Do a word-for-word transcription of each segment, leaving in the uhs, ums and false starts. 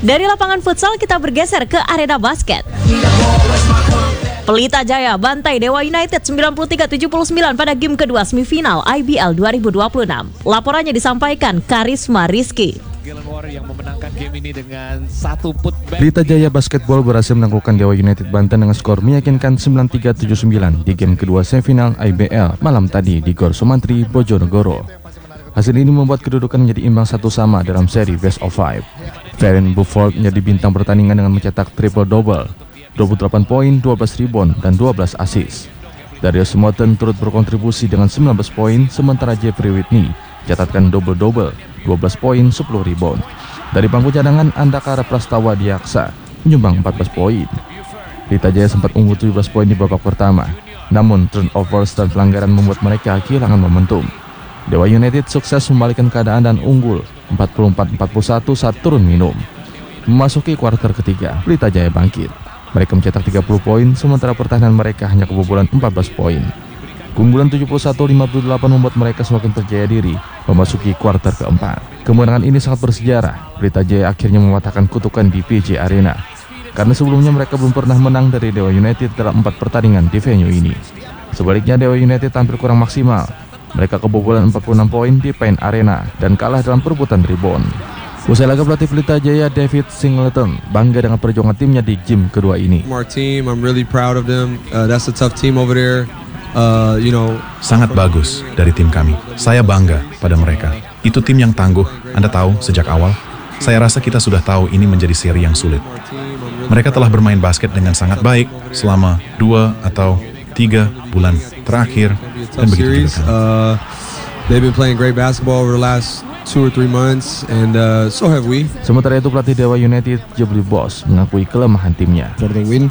Dari lapangan futsal kita bergeser ke arena basket. Pelita Jaya bantai Dewa United sembilan puluh tiga tujuh puluh sembilan pada game kedua semifinal I B L dua ribu dua puluh enam. Laporannya disampaikan Karisma Rizky. Yang memenangkan game ini dengan satu putback. Pelita Jaya Basketball berhasil menaklukkan Dewa United Banten dengan skor meyakinkan sembilan tiga tujuh sembilan di game kedua semifinal I B L malam tadi di Gor Sumantri, Bojonegoro. Hasil ini membuat kedudukan menjadi imbang satu sama dalam seri best of five. Ferin Bufford menjadi bintang pertandingan dengan mencetak triple-double, dua puluh delapan poin, dua belas rebound, dan dua belas assist. Darius Morton turut berkontribusi dengan sembilan belas poin, sementara Jeffrey Whitney catatkan double-double, dua belas poin, sepuluh rebound. Dari bangku cadangan, Andakara Prastawa Diaksa menyumbang empat belas poin. Pelita Jaya sempat unggul tujuh belas poin di babak pertama, namun turnovers dan pelanggaran membuat mereka kehilangan momentum. Dewa United sukses membalikkan keadaan dan unggul empat puluh empat empat puluh satu saat turun minum. Memasuki kuarter ketiga, Pelita Jaya bangkit. Mereka mencetak tiga puluh poin, sementara pertahanan mereka hanya kebobolan empat belas poin. Keunggulan tujuh puluh satu lima puluh delapan membuat mereka semakin percaya diri memasuki kuarter keempat. Kemenangan ini sangat bersejarah. Pelita Jaya akhirnya mematahkan kutukan di P J Arena, karena sebelumnya mereka belum pernah menang dari Dewa United dalam empat pertandingan di venue ini. Sebaliknya, Dewa United tampil kurang maksimal. Mereka kebobolan empat puluh enam poin di Pain Arena dan kalah dalam perebutan rebound. Usai laga, pelatih Pelita Jaya David Singleton bangga dengan perjuangan timnya di game kedua ini. Our team, I'm really proud of them. Uh, that's a tough team over there. Uh, you know, sangat bagus dari tim kami. Saya bangga pada mereka. Itu tim yang tangguh. Anda tahu sejak awal. Saya rasa kita sudah tahu ini menjadi seri yang sulit. Mereka telah bermain basket dengan sangat baik selama dua atau tiga bulan terakhir, dan begitu juga kami. Uh, they've been playing great basketball over the last two or three months, and uh, so have we. Sementara itu, pelatih Dewa United Jebli Boss mengakui kelemahan timnya. For the win.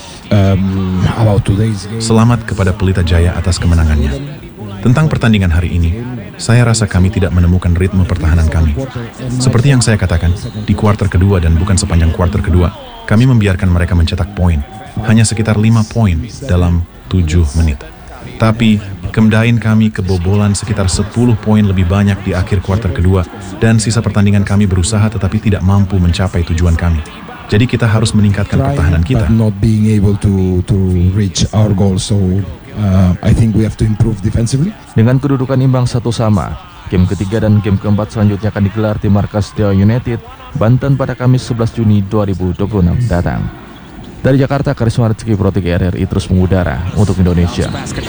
Um, about today's game. Selamat kepada Pelita Jaya atas kemenangannya. Tentang pertandingan hari ini, saya rasa kami tidak menemukan ritme pertahanan kami. Seperti yang saya katakan, di kuarter kedua dan bukan sepanjang kuarter kedua, kami membiarkan mereka mencetak poin, hanya sekitar lima poin dalam tujuh menit. Tapi kemudian kami kebobolan sekitar sepuluh poin lebih banyak di akhir kuarter kedua, dan sisa pertandingan kami berusaha tetapi tidak mampu mencapai tujuan kami. Jadi kita harus meningkatkan pertahanan kita. Not being able to to reach our goal, so uh, I think we have to improve defensively. Dengan kedudukan imbang satu sama, game ketiga dan game keempat selanjutnya akan digelar di markas Dewa United, Banten pada Kamis sebelas Juni dua ribu dua puluh enam datang. Dari Jakarta, Karisma Rizky, Pro tiga R R I terus mengudara untuk Indonesia.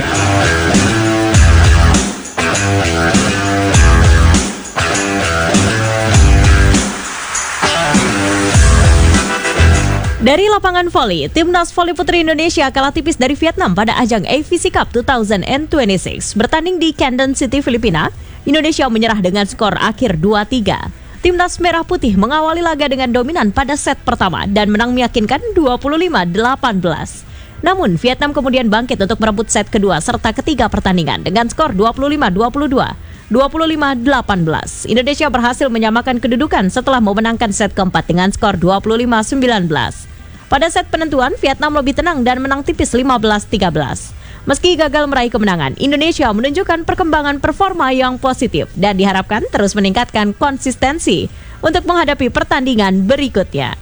Dari lapangan voli, Timnas Voli Putri Indonesia kalah tipis dari Vietnam pada ajang A V C Cup dua ribu dua puluh enam. Bertanding di Camden City, Filipina, Indonesia menyerah dengan skor akhir dua tiga. Timnas Merah Putih mengawali laga dengan dominan pada set pertama dan menang meyakinkan dua puluh lima delapan belas. Namun, Vietnam kemudian bangkit untuk merebut set kedua serta ketiga pertandingan dengan skor dua puluh lima dua puluh dua, dua puluh lima delapan belas. Indonesia berhasil menyamakan kedudukan setelah memenangkan set keempat dengan skor dua puluh lima sembilan belas. Pada set penentuan, Vietnam lebih tenang dan menang tipis lima belas tiga belas. Meski gagal meraih kemenangan, Indonesia menunjukkan perkembangan performa yang positif dan diharapkan terus meningkatkan konsistensi untuk menghadapi pertandingan berikutnya.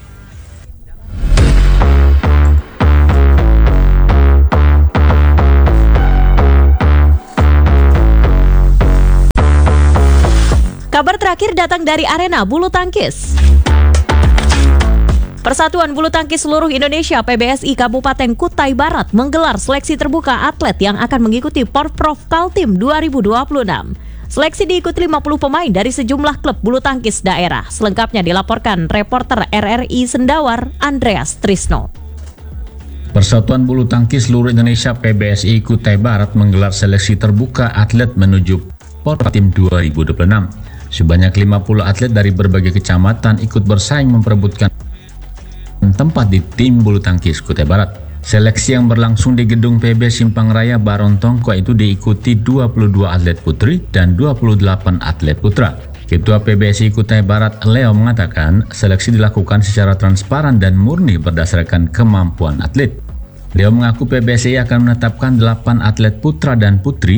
Kabar terakhir datang dari arena bulu tangkis. Persatuan Bulu Tangkis Seluruh Indonesia P B S I Kabupaten Kutai Barat menggelar seleksi terbuka atlet yang akan mengikuti Porprov Kaltim dua ribu dua puluh enam. Seleksi diikuti lima puluh pemain dari sejumlah klub bulu tangkis daerah. Selengkapnya dilaporkan reporter R R I Sendawar Andreas Trisno. Persatuan Bulu Tangkis Seluruh Indonesia P B S I Kutai Barat menggelar seleksi terbuka atlet menuju Porprov Kaltim dua ribu dua puluh enam. Sebanyak lima puluh atlet dari berbagai kecamatan ikut bersaing memperebutkan tempat di tim bulu tangkis Kutai Barat. Seleksi yang berlangsung di gedung P B Simpang Raya Baron Tongko itu diikuti dua puluh dua atlet putri dan dua puluh delapan atlet putra. Ketua P B S I Kutai Barat Leo mengatakan seleksi dilakukan secara transparan dan murni berdasarkan kemampuan atlet. Leo mengaku P B S I akan menetapkan delapan atlet putra dan putri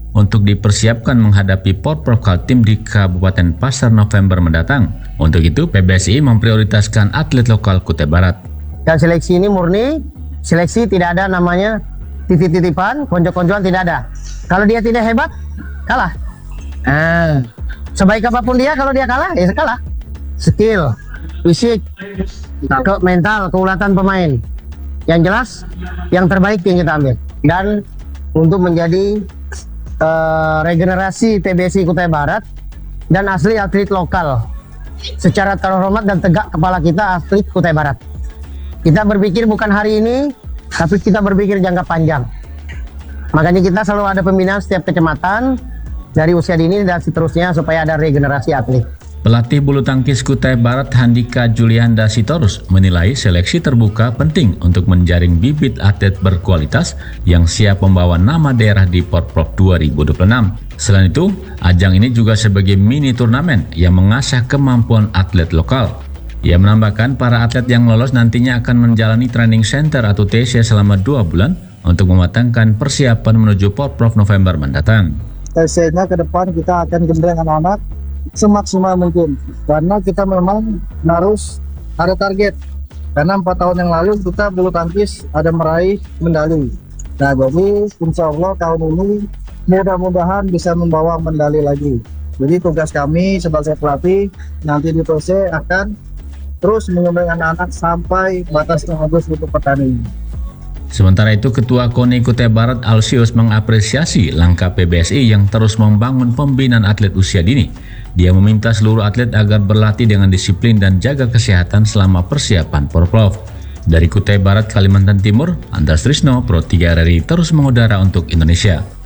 untuk dipersiapkan menghadapi Porprov Kaltim di Kabupaten Pasar November mendatang. Untuk itu, P B S I memprioritaskan atlet lokal Kutai Barat. Dan seleksi ini murni, seleksi tidak ada namanya titip-titipan, konco-koncoan tidak ada. Kalau dia tidak hebat, kalah. Nah, sebaik apapun dia, kalau dia kalah, ya kalah. Skill, fisik, ke mental, keulatan pemain. Yang jelas, yang terbaik yang kita ambil. Dan untuk menjadi uh, regenerasi P B S I Kutai Barat dan asli atlet lokal. Secara terhormat dan tegak kepala kita atlet Kutai Barat. Kita berpikir bukan hari ini, tapi kita berpikir jangka panjang. Makanya kita selalu ada pembinaan setiap kecamatan dari usia dini dan seterusnya supaya ada regenerasi atlet. Pelatih bulu tangkis Kutai Barat Handika Julianda Sitorus menilai seleksi terbuka penting untuk menjaring bibit atlet berkualitas yang siap membawa nama daerah di Porprov dua ribu dua puluh enam. Selain itu, ajang ini juga sebagai mini turnamen yang mengasah kemampuan atlet lokal. Ia menambahkan para atlet yang lolos nantinya akan menjalani training center atau T C selama dua bulan untuk mematangkan persiapan menuju Porprov November mendatang. T C-nya ke depan kita akan gendeng anak-anak semaksimal mungkin, karena kita memang harus ada target, karena empat tahun yang lalu kita bulu tangkis ada meraih medali. Nah, jadi insya Allah tahun ini mudah-mudahan bisa membawa medali lagi. Jadi tugas kami sebagai pelatih nanti di T C akan terus mengembangkan anak-anak sampai batas Agustus untuk pertandingan. Sementara itu, Ketua KONI Kutai Barat Alsius mengapresiasi langkah P B S I yang terus membangun pembinaan atlet usia dini. Dia meminta seluruh atlet agar berlatih dengan disiplin dan jaga kesehatan selama persiapan Porprov. Dari Kutai Barat, Kalimantan Timur, Andras Trisno, Pro tiga R R I terus mengudara untuk Indonesia.